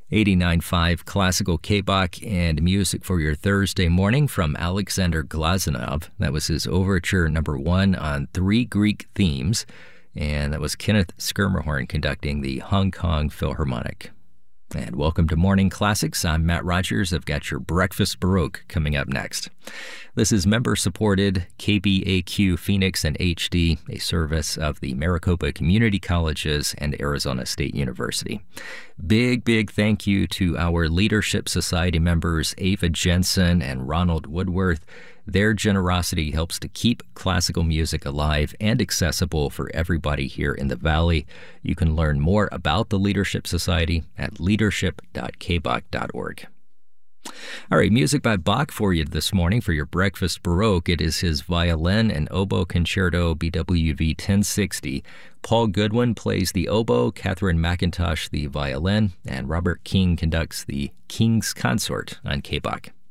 89.5 Classical K-Bach and music for your Thursday morning from Alexander Glazunov. That was his Overture number 1 on 3 Greek themes, and that was Kenneth Schermerhorn conducting the Hong Kong Philharmonic. And welcome to Morning Classics. I'm Matt Rogers. I've got your Breakfast Baroque coming up next. This is member-supported KBAQ Phoenix and HD, a service of the Maricopa Community Colleges and Arizona State University. Big thank you to our Leadership Society members, Ava Jensen and Ronald Woodworth. Their generosity helps to keep classical music alive and accessible for everybody here in the Valley. You can learn more about the Leadership Society at leadership.kbach.org. All right, music by Bach for you this morning for your Breakfast Baroque. It is his Violin and Oboe Concerto BWV 1060. Paul Goodwin plays the oboe, Catherine McIntosh the violin, and Robert King conducts the King's Consort on K-Bach.